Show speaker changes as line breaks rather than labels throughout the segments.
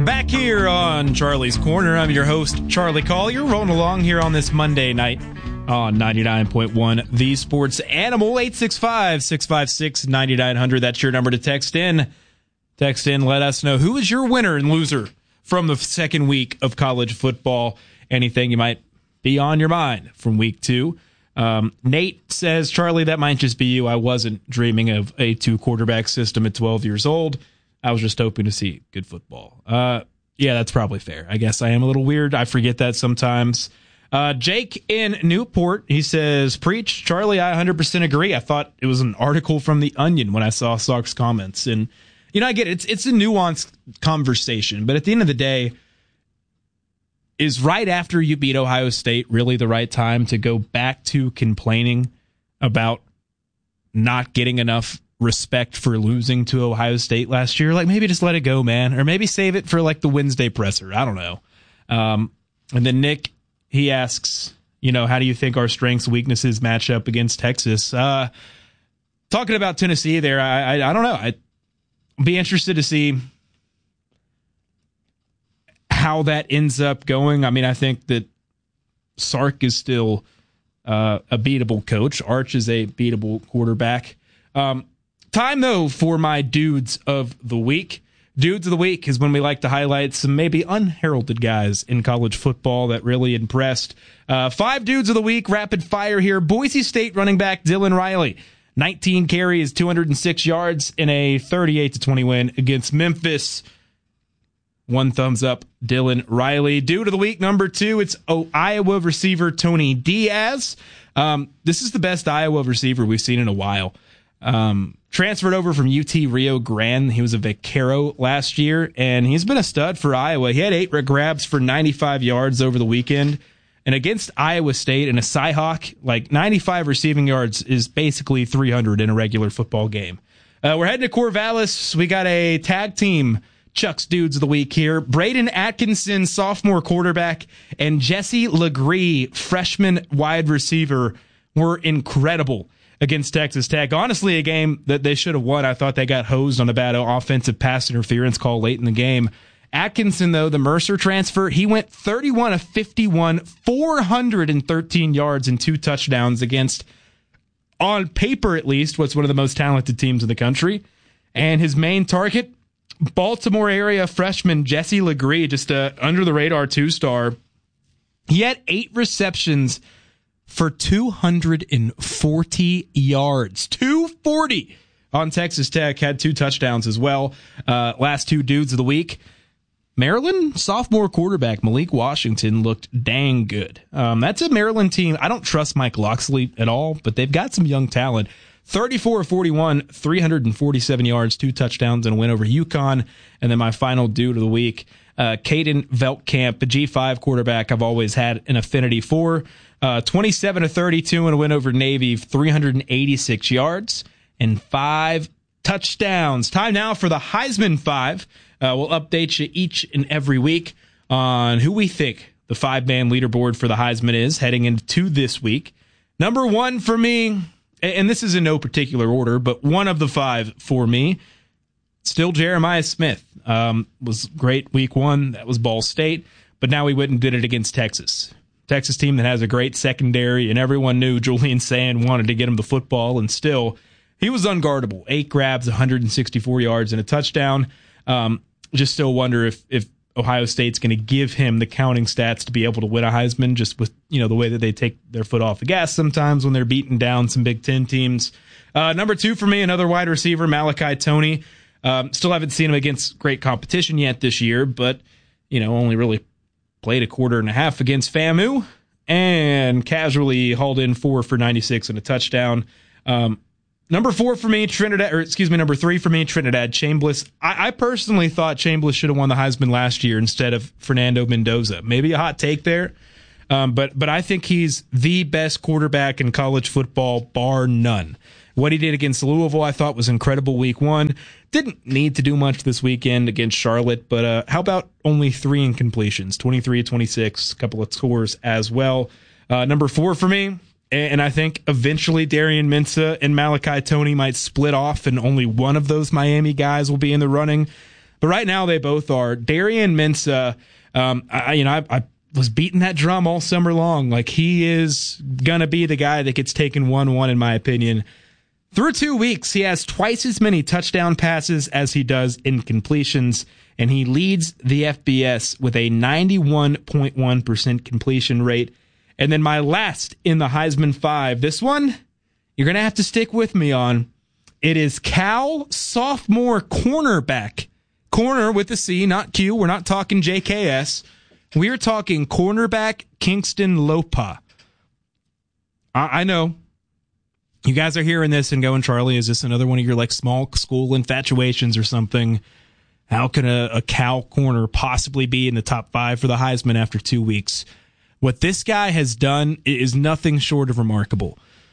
Back here on Charlie's Corner, I'm your host, Charlie Collier, rolling along here on this Monday night on 99.1 The Sports Animal. 865-656-9900. That's your number to text in. Text in, let us know who is your winner and loser from the second week of college football. Anything you might be on your mind from week 2. Nate says, Charlie, that might just be you. I wasn't dreaming of a 2-quarterback system at 12 years old. I was just hoping to see good football. Yeah, that's probably fair. I guess I am a little weird. I forget that sometimes. Jake in Newport, he says, preach, Charlie, I 100% agree. I thought it was an article from The Onion when I saw Sark's comments. And, you know, I get it. It's a nuanced conversation. But at the end of the day, is right after you beat Ohio State really the right time to go back to complaining about not getting enough respect for losing to Ohio State last year? Like, maybe just let it go, man. Or maybe save it for, like, the Wednesday presser. I don't know. And then Nick, he asks, you know, how do you think our strengths, weaknesses match up against Texas? Talking about Tennessee there, I don't know. I'd be interested to see how that ends up going. I mean, I think that Sark is still a beatable coach. Arch is a beatable quarterback. Time, though, for my Dudes of the Week. Dudes of the Week is when we like to highlight some maybe unheralded guys in college football that really impressed. 5 Dudes of the Week, rapid fire here. Boise State running back Dylan Riley. 19 carries, 206 yards in a 38-20 win against Memphis. 1 thumbs up, Dylan Riley. Dude of the Week, number 2, it's Iowa receiver Tony Diaz. This is the best Iowa receiver we've seen in a while. Transferred over from UT Rio Grande. He was a Vaquero last year, and he's been a stud for Iowa. He had 8 grabs for 95 yards over the weekend. And against Iowa State in a Cyhawk, like 95 receiving yards is basically 300 in a regular football game. We're heading to Corvallis. We got a tag team Chuck's Dudes of the Week here. Braden Atkinson, sophomore quarterback, and Jesse Legree, freshman wide receiver, were incredible against Texas Tech. Honestly, a game that they should have won. I thought they got hosed on a bad offensive pass interference call late in the game. Atkinson, though, the Mercer transfer, he went 31 of 51, 413 yards and 2 touchdowns against, on paper at least, what's one of the most talented teams in the country. And his main target, Baltimore area freshman Jesse Legree, just a under-the-radar 2-star. He had 8 receptions for 240 yards. 240 on Texas Tech. Had 2 touchdowns as well. Last 2 Dudes of the Week. Maryland sophomore quarterback Malik Washington looked dang good. That's a Maryland team. I don't trust Mike Locksley at all, but they've got some young talent. 34 of 41, 347 yards, 2 touchdowns, and a win over UConn. And then my final Dude of the Week, Caden Veltkamp, a G5 quarterback I've always had an affinity for. 27 of 32 and a win over Navy, 386 yards and 5 touchdowns. Time now for the Heisman 5. We'll update you each and every week on who we think the 5-man leaderboard for the Heisman is heading into this week. Number 1 for me, and this is in no particular order, but one of the 5 for me, still Jeremiah Smith. Was great week 1. That was Ball State, but now he went and did it against Texas. Texas team that has a great secondary, and everyone knew Julian Sand wanted to get him the football, and still, he was unguardable. 8 grabs, 164 yards, and a touchdown. Just still wonder if Ohio State's going to give him the counting stats to be able to win a Heisman, just with, you know, the way that they take their foot off the gas sometimes when they're beating down some Big Ten teams. Number 2 for me, another wide receiver, Malachi Toney. Still haven't seen him against great competition yet this year, but, you know, only really played a quarter and a half against FAMU and casually hauled in 4 for 96 and a touchdown. Number 3 for me, Trinidad Chambliss. I personally thought Chambliss should have won the Heisman last year instead of Fernando Mendoza. Maybe a hot take there, but I think he's the best quarterback in college football, bar none. What he did against Louisville, I thought was incredible week 1. Didn't need to do much this weekend against Charlotte, but how about only 3 incompletions, 23-26, a couple of scores as well. Number 4 for me, and I think eventually Darian Mensah and Malachi Toney might split off, and only one of those Miami guys will be in the running. But right now they both are. Darian Mensah, I was beating that drum all summer long. Like, he is going to be the guy that gets taken 1-1 in my opinion. Through 2 weeks, he has twice as many touchdown passes as he does incompletions, and he leads the FBS with a 91.1% completion rate. And then my last in the Heisman 5, this one, you're going to have to stick with me on. It is Cal sophomore cornerback. Corner with a C, not Q. We're not talking JKS. We're talking cornerback Kingston Lopa. I know. You guys are hearing this and going, Charlie, is this another one of your like small school infatuations or something? How can a Cal corner possibly be in the top 5 for the Heisman after 2 weeks? What this guy has done is nothing short of remarkable.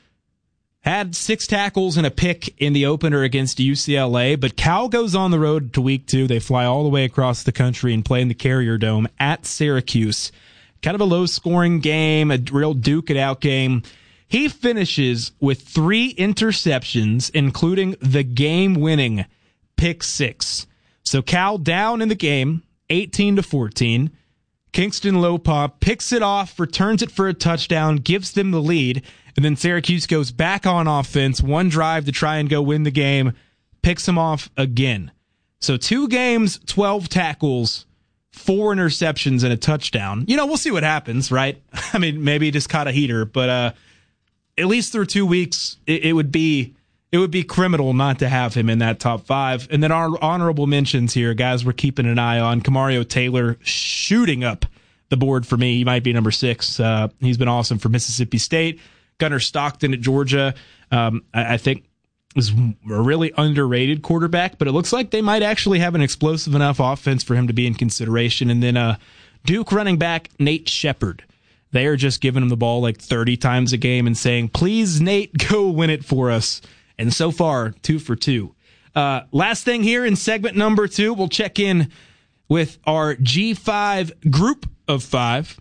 Had 6 tackles and a pick in the opener against UCLA, but Cal goes on the road to week 2. They fly all the way across the country and play in the Carrier Dome at Syracuse. Kind of a low-scoring game, a real duke-it-out game. He finishes with 3 interceptions, including the game-winning pick 6. So Cal down in the game, 18-14. Kingston Lopa picks it off, returns it for a touchdown, gives them the lead, and then Syracuse goes back on offense, 1 drive to try and go win the game, picks them off again. So 2 games, 12 tackles, 4 interceptions, and a touchdown. We'll see what happens, right? I mean, maybe he just caught a heater, but at least through 2 weeks, it would be criminal not to have him in that top 5. And then our honorable mentions here, guys, we're keeping an eye on. Kamario Taylor shooting up the board for me. He might be number 6. He's been awesome for Mississippi State. Gunnar Stockton at Georgia, I think, is a really underrated quarterback, but it looks like they might actually have an explosive enough offense for him to be in consideration. And then Duke running back Nate Shepard. They are just giving him the ball like 30 times a game and saying, please, Nate, go win it for us. And so far, 2 for 2. Last thing here in segment number 2, we'll check in with our G5 group of 5.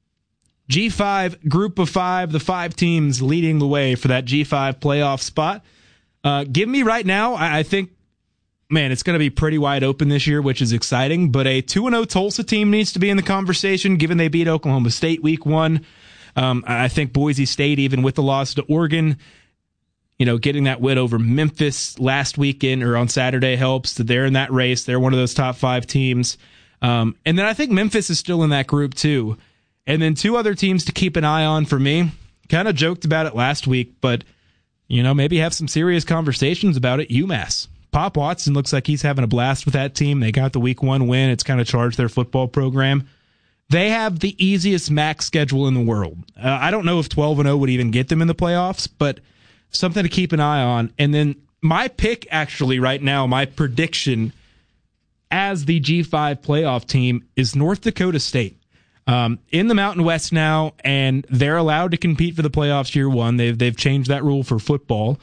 G5 group of 5, the 5 teams leading the way for that G5 playoff spot. Give me right now, I think, man, it's going to be pretty wide open this year, which is exciting, but a 2-0 Tulsa team needs to be in the conversation given they beat Oklahoma State week 1. I think Boise State, even with the loss to Oregon, getting that win over Memphis last weekend or on Saturday helps. They're in that race. They're one of those top 5 teams. And then I think Memphis is still in that group too. And then 2 other teams to keep an eye on for me. Kind of joked about it last week, but, maybe have some serious conversations about it. UMass. Pop Watson looks like he's having a blast with that team. They got the week 1 win. It's kind of charged their football program. They have the easiest MAC schedule in the world. I don't know if 12-0 would even get them in the playoffs, but something to keep an eye on. And then my pick, actually, right now, my prediction as the G5 playoff team is North Dakota State. In the Mountain West now, and they're allowed to compete for the playoffs year 1. They've changed that rule for football.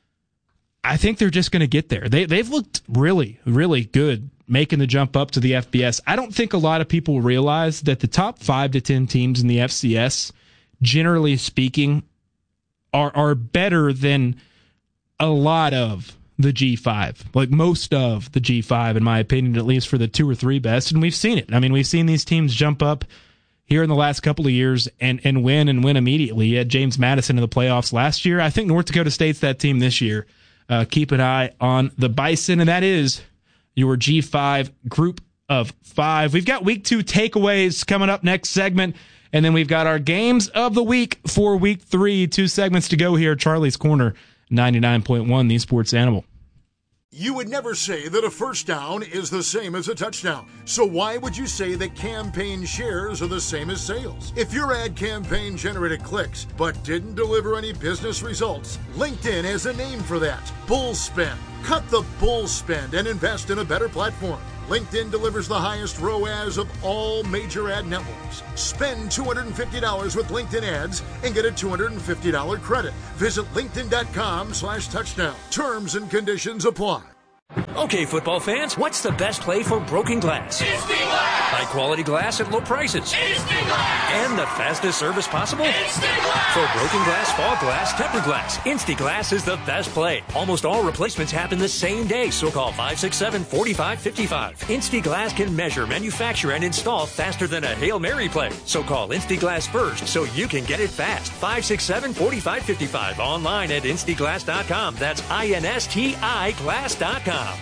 I think they're just going to get there. They've looked really, really good making the jump up to the FBS. I don't think a lot of people realize that the top 5 to 10 teams in the FCS, generally speaking, are better than a lot of the G5, like most of the G5, in my opinion, at least for the 2 or 3 best. And we've seen it. I mean, we've seen these teams jump up here in the last couple of years and win immediately. You had James Madison in the playoffs last year. I think North Dakota State's that team this year. Keep an eye on the Bison, and that is your G5 group of 5. We've got week 2 takeaways coming up next segment, and then we've got our games of the week for week 3. 2 segments to go here. Charlie's Corner, 99.1, the Sports Animal.
You would never say that a first down is the same as a touchdown. So why would you say that campaign shares are the same as sales? If your ad campaign generated clicks but didn't deliver any business results, LinkedIn has a name for that. Bull spend. Cut the bull spend and invest in a better platform. LinkedIn delivers the highest ROAS of all major ad networks. Spend $250 with LinkedIn ads and get a $250 credit. Visit linkedin.com/touchdown. Terms and conditions apply.
Okay, football fans, what's the best play for broken glass?
It's the glass!
High-quality glass at low prices.
Instaglass!
And the fastest service possible?
Instaglass!
For broken glass, fog glass, tempered glass, Instaglass is the best play. Almost all replacements happen the same day, so call 567-4555. Instaglass can measure, manufacture, and install faster than a Hail Mary play. So call Instaglass first so you can get it fast. 567-4555. Online at Instaglass.com. That's INSTI glass.com.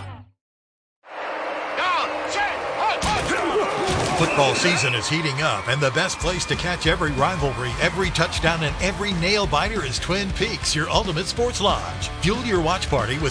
Football season is heating up, and the best place to catch every rivalry, every touchdown, and every nail-biter is Twin Peaks, your ultimate sports lodge. Fuel your watch party with